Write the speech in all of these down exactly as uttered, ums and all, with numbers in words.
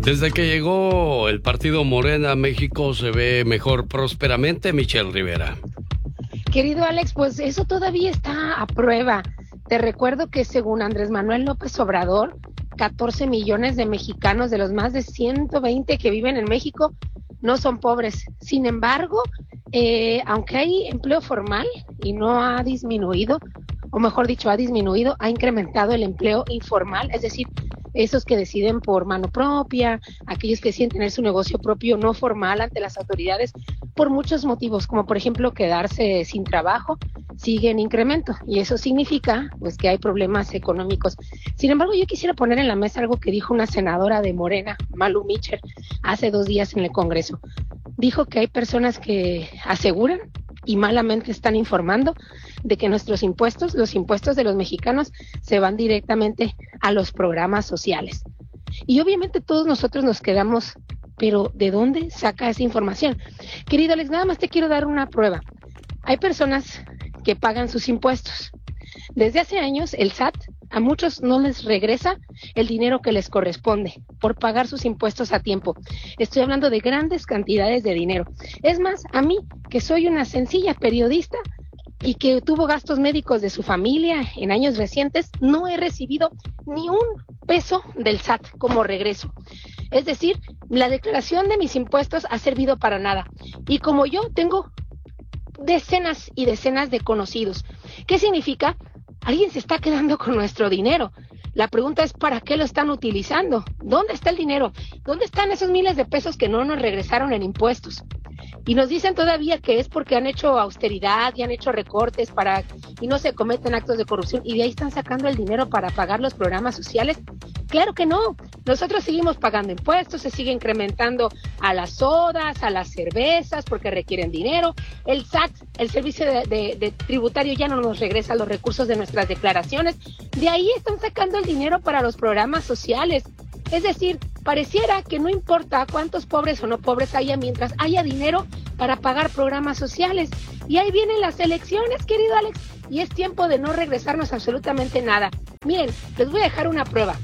Desde que llegó el partido Morena a México se ve mejor prósperamente, Michelle Rivera. Querido Alex, pues eso todavía está a prueba. Te recuerdo que según Andrés Manuel López Obrador, catorce millones de mexicanos de los más de ciento veinte que viven en México no son pobres. Sin embargo, eh, aunque hay empleo formal y no ha disminuido, o mejor dicho, ha disminuido, ha incrementado el empleo informal, es decir, esos que deciden por mano propia, aquellos que deciden tener su negocio propio no formal ante las autoridades, por muchos motivos, como por ejemplo quedarse sin trabajo, sigue en incremento, y eso significa pues que hay problemas económicos. Sin embargo, yo quisiera poner en la mesa algo que dijo una senadora de Morena, Malu Mitchell, hace dos días en el Congreso. Dijo que hay personas que aseguran y malamente están informando de que nuestros impuestos, los impuestos de los mexicanos, se van directamente a los programas sociales. Y obviamente todos nosotros nos quedamos, pero ¿de dónde saca esa información? Querido Alex, nada más te quiero dar una prueba. Hay personas que pagan sus impuestos. Desde hace años, el S A T a muchos no les regresa el dinero que les corresponde por pagar sus impuestos a tiempo. Estoy hablando de grandes cantidades de dinero. Es más, a mí, que soy una sencilla periodista y que tuvo gastos médicos de su familia en años recientes, no he recibido ni un peso del S A T como regreso. Es decir, la declaración de mis impuestos ha servido para nada. Y como yo tengo decenas y decenas de conocidos, ¿qué significa? Alguien se está quedando con nuestro dinero. La pregunta es, ¿para qué lo están utilizando? ¿Dónde está el dinero? ¿Dónde están esos miles de pesos que no nos regresaron en impuestos? Y nos dicen todavía que es porque han hecho austeridad y han hecho recortes para y no se cometen actos de corrupción y de ahí están sacando el dinero para pagar los programas sociales. Claro que no. Nosotros seguimos pagando impuestos, se sigue incrementando a las sodas, a las cervezas porque requieren dinero. El S A T, el servicio de, de, de tributario, ya no nos regresa los recursos de nuestras declaraciones. De ahí están sacando el dinero para los programas sociales. Es decir, pareciera que no importa cuántos pobres o no pobres haya mientras haya dinero para pagar programas sociales. Y ahí vienen las elecciones, querido Alex, y es tiempo de no regresarnos absolutamente nada. Miren, les voy a dejar una prueba.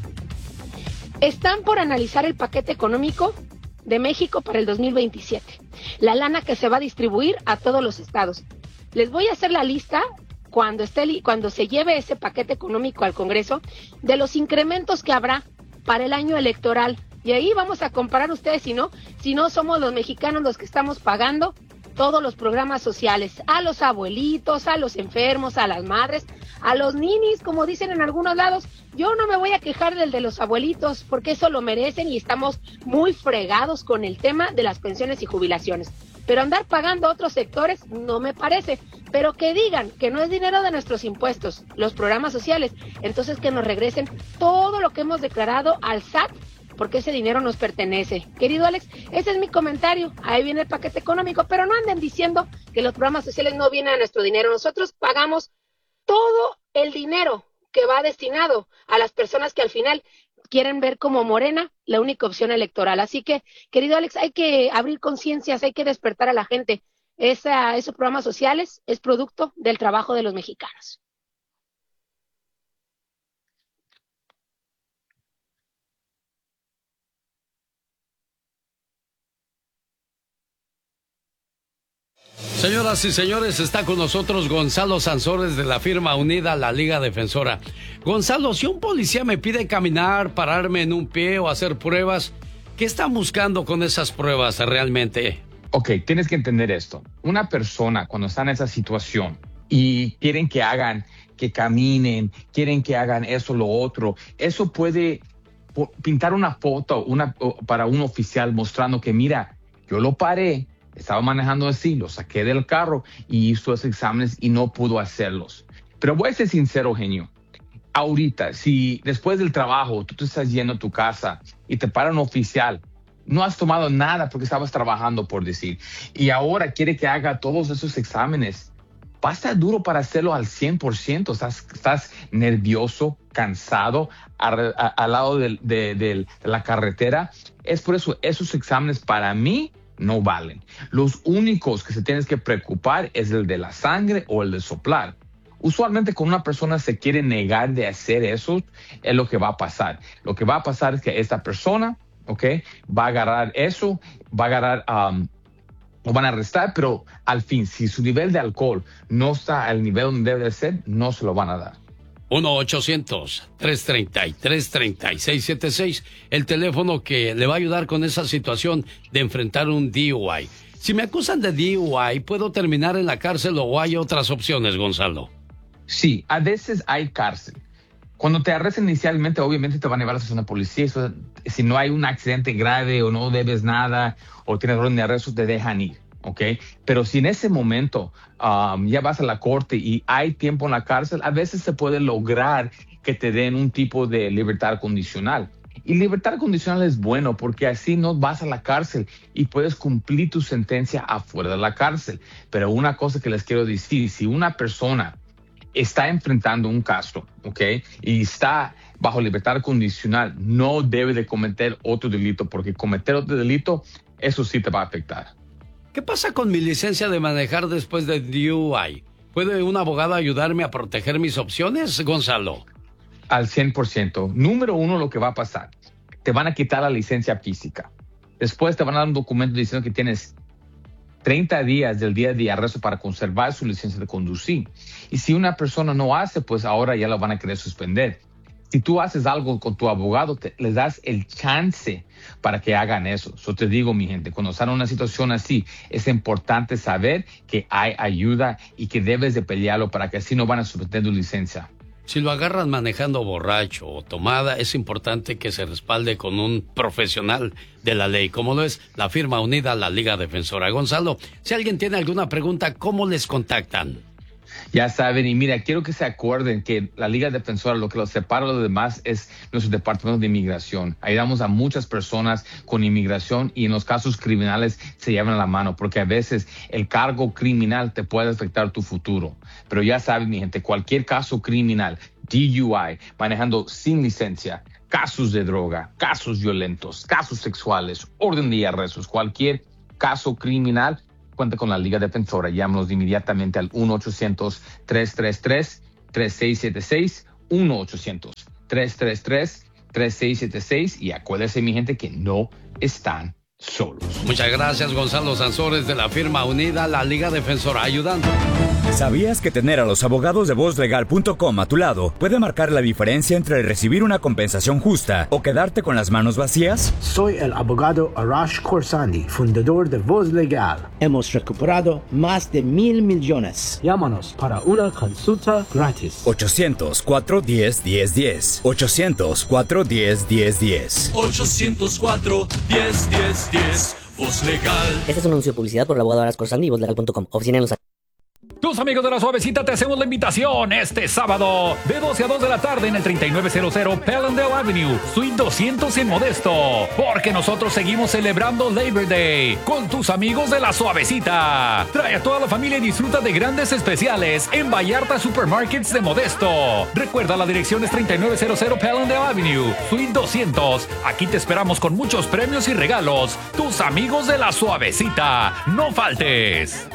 Están por analizar el paquete económico de México para el dos mil veintisiete, la lana que se va a distribuir a todos los estados. Les voy a hacer la lista cuando esté, cuando se lleve ese paquete económico al Congreso de los incrementos que habrá para el año electoral. Y ahí vamos a comparar ustedes, si no, si no somos los mexicanos los que estamos pagando todos los programas sociales, a los abuelitos, a los enfermos, a las madres, a los ninis, como dicen en algunos lados. Yo no me voy a quejar del de los abuelitos, porque eso lo merecen y estamos muy fregados con el tema de las pensiones y jubilaciones. Pero andar pagando a otros sectores no me parece. Pero que digan que no es dinero de nuestros impuestos, los programas sociales, entonces que nos regresen todo lo que hemos declarado al S A T, porque ese dinero nos pertenece. Querido Alex, ese es mi comentario. Ahí viene el paquete económico, pero no anden diciendo que los programas sociales no vienen a nuestro dinero. Nosotros pagamos todo el dinero que va destinado a las personas que al final quieren ver como Morena la única opción electoral. Así que, querido Alex, hay que abrir conciencias, hay que despertar a la gente. Esa, esos programas sociales es producto del trabajo de los mexicanos. Señoras y señores, está con nosotros Gonzalo Sansores de la firma unida La Liga Defensora. Gonzalo, si un policía me pide caminar, pararme en un pie o hacer pruebas, ¿qué están buscando con esas pruebas realmente? Ok, tienes que entender esto. Una persona cuando está en esa situación y quieren que hagan, que caminen, quieren que hagan eso, lo otro, eso puede pintar una foto una, para un oficial mostrando que, mira, yo lo paré, estaba manejando así, lo saqué del carro y hizo esos exámenes y no pudo hacerlos. Pero voy a ser sincero, genio. Ahorita, si después del trabajo tú te estás yendo a tu casa y te para un oficial, no has tomado nada porque estabas trabajando, por decir, y ahora quiere que haga todos esos exámenes, va a estar duro para hacerlo al cien por ciento. Estás, estás nervioso, cansado, al, al lado de, de, de la carretera. Es por eso, esos exámenes para mí no valen. Los únicos que se tienes que preocupar es el de la sangre o el de soplar. Usualmente cuando una persona se quiere negar de hacer eso, es lo que va a pasar. Lo que va a pasar es que esta persona ¿ok? Va a agarrar eso, va a agarrar, um, lo van a arrestar, pero al fin, si su nivel de alcohol no está al nivel donde debe de ser, no se lo van a dar. uno ochocientos, tres treinta y tres, treinta y seis setenta y seis, el teléfono que le va a ayudar con esa situación de enfrentar un D U I. Si me acusan de D U I, ¿puedo terminar en la cárcel o hay otras opciones, Gonzalo? Sí, a veces hay cárcel. Cuando te arrestan inicialmente, obviamente te van a llevar a la estación de policía. Eso, si no hay un accidente grave o no debes nada o tienes orden de arresto, te dejan ir, ¿ok? Pero si en ese momento um, ya vas a la corte y hay tiempo en la cárcel, a veces se puede lograr que te den un tipo de libertad condicional. Y libertad condicional es bueno porque así no vas a la cárcel y puedes cumplir tu sentencia afuera de la cárcel. Pero una cosa que les quiero decir, si una persona está enfrentando un caso, ¿ok? Y está bajo libertad condicional, no debe de cometer otro delito, porque cometer otro delito, eso sí te va a afectar. ¿Qué pasa con mi licencia de manejar después de D U I? ¿Puede un abogado ayudarme a proteger mis opciones, Gonzalo? Al cien por ciento. Número uno, lo que va a pasar, te van a quitar la licencia física. Después te van a dar un documento diciendo que tienes treinta días del día de arresto para conservar su licencia de conducir. Y si una persona no hace, pues ahora ya lo van a querer suspender. Si tú haces algo con tu abogado, te, les das el chance para que hagan eso. Yo te digo, mi gente, cuando están en una situación así, es importante saber que hay ayuda y que debes de pelearlo para que así no van a suspender tu licencia. Si lo agarran manejando borracho o tomada, es importante que se respalde con un profesional de la ley, como lo es la firma unida, la Liga Defensora. Gonzalo, si alguien tiene alguna pregunta, ¿cómo les contactan? Ya saben, y mira, quiero que se acuerden que la Liga Defensora, lo que los separa de los demás es nuestro departamento de inmigración. Ayudamos a muchas personas con inmigración y en los casos criminales se llevan a la mano, porque a veces el cargo criminal te puede afectar tu futuro. Pero ya saben, mi gente, cualquier caso criminal, D U I, manejando sin licencia, casos de droga, casos violentos, casos sexuales, orden de arrestos, cualquier caso criminal, cuenta con la Liga Defensora. Llámanos inmediatamente al uno ochocientos, tres tres tres, tres seis siete seis, uno ochocientos, tres tres tres, tres seis siete seis y acuérdense, mi gente, que no están solos. Muchas gracias, Gonzalo Sansores, de la firma unida, la Liga Defensora, ayudando. ¿Sabías que tener a los abogados de voz legal punto com a tu lado puede marcar la diferencia entre recibir una compensación justa o quedarte con las manos vacías? Soy el abogado Arash Khorsandi, fundador de Voz Legal. Hemos recuperado más de mil millones. Llámanos para una consulta gratis. ochocientos, cuatro uno cero, uno cero uno cero. ochocientos, cuatro uno cero, uno cero uno cero. ochocientos cuatro, diez, diez, diez. Voz Legal. Este es un anuncio de publicidad por el abogado Arash Khorsandi y voz legal punto com. Oficina en Los Ángeles. Tus amigos de La Suavecita te hacemos la invitación este sábado de doce a dos de la tarde en el treinta y nueve cero cero Pallandale Avenue, Suite doscientos en Modesto, porque nosotros seguimos celebrando Labor Day con tus amigos de La Suavecita. Trae a toda la familia y disfruta de grandes especiales en Vallarta Supermarkets de Modesto. Recuerda, la dirección es treinta y nueve cero cero Pallandale Avenue, Suite doscientos. Aquí te esperamos con muchos premios y regalos. Tus amigos de La Suavecita. No faltes.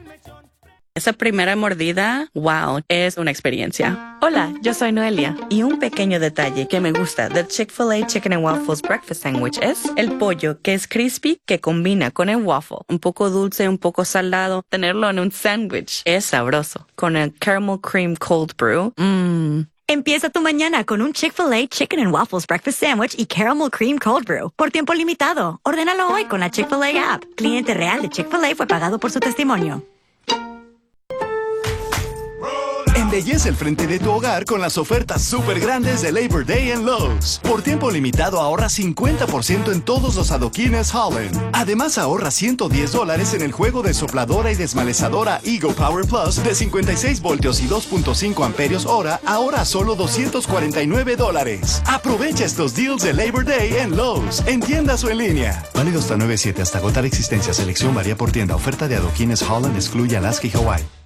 Esa primera mordida, wow, es una experiencia. Hola, yo soy Noelia. Y un pequeño detalle que me gusta del Chick-fil-A Chicken and Waffles Breakfast Sandwich es el pollo, que es crispy, que combina con el waffle. Un poco dulce, un poco salado. Tenerlo en un sándwich es sabroso. Con el Caramel Cream Cold Brew, mmm. Empieza tu mañana con un Chick-fil-A Chicken and Waffles Breakfast Sandwich y Caramel Cream Cold Brew por tiempo limitado. Ordénalo hoy con la Chick-fil-A app. Cliente real de Chick-fil-A fue pagado por su testimonio. Embellece el frente de tu hogar con las ofertas súper grandes de Labor Day en Lowe's. Por tiempo limitado ahorra cincuenta por ciento en todos los adoquines Holland. Además ahorra ciento diez dólares en el juego de sopladora y desmalezadora Ego Power Plus de cincuenta y seis voltios y dos punto cinco amperios hora, ahora a solo doscientos cuarenta y nueve dólares. Aprovecha estos deals de Labor Day en Lowe's, en tiendas o en línea. Válido hasta nueve siete hasta agotar existencia. Selección varía por tienda. Oferta de adoquines Holland excluye Alaska y Hawaii.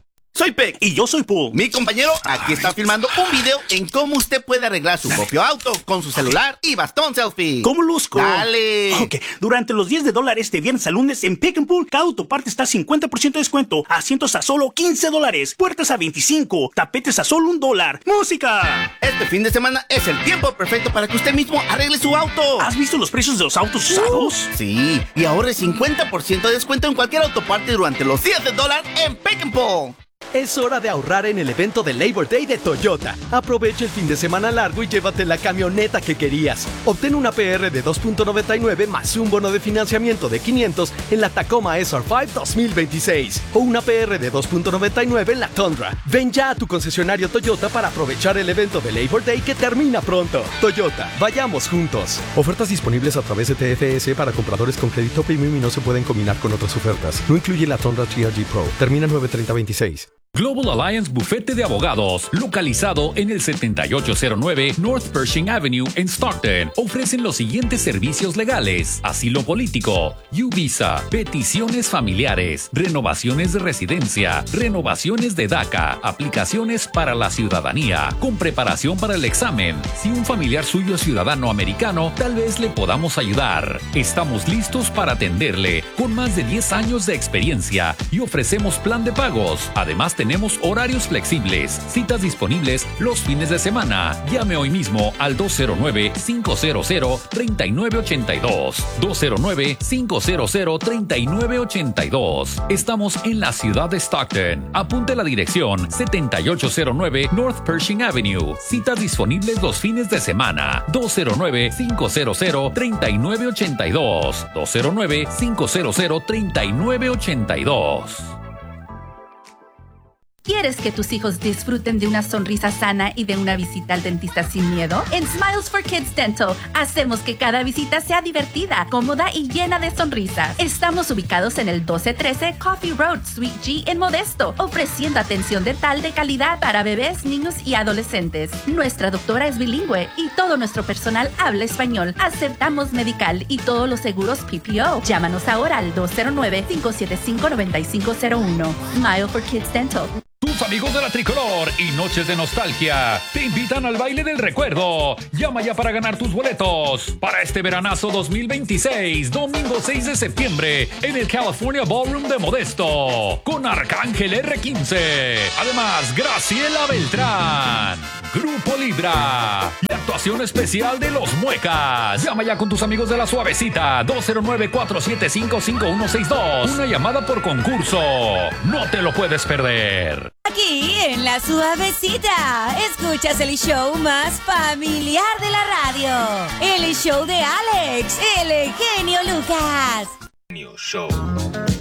Soy Peck. Y yo soy Pooh. Mi compañero aquí está filmando un video en cómo usted puede arreglar su propio auto con su celular y bastón selfie. ¿Cómo luzco? ¡Dale! Ok, durante los diez de dólares de viernes a lunes en Pick and Pull, cada autoparte está a cincuenta por ciento de descuento, asientos a solo quince dólares, puertas a veinticinco, tapetes a solo un dólar. ¡Música! Este fin de semana es el tiempo perfecto para que usted mismo arregle su auto. ¿Has visto los precios de los autos usados? Uh, sí, y ahorre cincuenta por ciento de descuento en cualquier autoparte durante los días de dólar en Pick and Pull. Es hora de ahorrar en el evento de Labor Day de Toyota. Aprovecha el fin de semana largo y llévate la camioneta que querías. Obtén una P R de dos punto noventa y nueve más un bono de financiamiento de quinientos en la Tacoma S R cinco dos mil veintiséis o una P R de dos punto noventa y nueve en la Tundra. Ven ya a tu concesionario Toyota para aprovechar el evento de Labor Day que termina pronto. Toyota, vayamos juntos. Ofertas disponibles a través de T F S para compradores con crédito premium y no se pueden combinar con otras ofertas. No incluye la Tundra T R G Pro. Termina nueve treinta veintiséis. Global Alliance Bufete de Abogados, localizado en el setenta y ocho cero nueve North Pershing Avenue en Stockton, ofrecen los siguientes servicios legales: asilo político, U-Visa, peticiones familiares, renovaciones de residencia, renovaciones de DACA, aplicaciones para la ciudadanía, con preparación para el examen. Si un familiar suyo es ciudadano americano, tal vez le podamos ayudar. Estamos listos para atenderle, con más de diez años de experiencia, y ofrecemos plan de pagos. Además, tenemos horarios flexibles, citas disponibles los fines de semana. Llame hoy mismo al dos cero nueve, cinco cero cero, tres nueve ocho dos. dos cero nueve, cinco cero cero, tres nueve ocho dos. Estamos en la ciudad de Stockton. Apunte la dirección: setenta y ocho cero nueve North Pershing Avenue. Citas disponibles los fines de semana. dos cero nueve, cinco cero cero, tres nueve ocho dos. dos cero nueve, cinco cero cero, tres nueve ocho dos. ¿Quieres que tus hijos disfruten de una sonrisa sana y de una visita al dentista sin miedo? En Smiles for Kids Dental hacemos que cada visita sea divertida, cómoda y llena de sonrisas. Estamos ubicados en el doce trece Coffee Road, Suite G en Modesto, ofreciendo atención dental de calidad para bebés, niños y adolescentes. Nuestra doctora es bilingüe y todo nuestro personal habla español. Aceptamos medical y todos los seguros P P O. Llámanos ahora al dos cero nueve, cinco siete cinco, nueve cinco cero uno. Smile for Kids Dental. Tus amigos de la Tricolor y Noches de Nostalgia te invitan al baile del recuerdo. Llama ya para ganar tus boletos para este veranazo dos mil veintiséis, domingo seis de septiembre, en el California Ballroom de Modesto, con Arcángel R quince. Además, Graciela Beltrán, Grupo Libra y actuación especial de Los Muecas. Llama ya con tus amigos de La Suavecita, dos cero nueve, cuatro siete cinco, cinco uno seis dos. Una llamada por concurso. No te lo puedes perder. Aquí en La Suavecita, escuchas el show más familiar de la radio. El show de Alex, el genio Lucas. Show.